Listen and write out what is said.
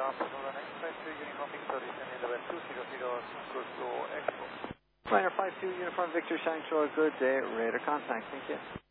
Uniform Victor, descending level 200, Cruise to Expo. Liner 52 Uniform Victor, Shine Shore, good day, radar contact, thank you.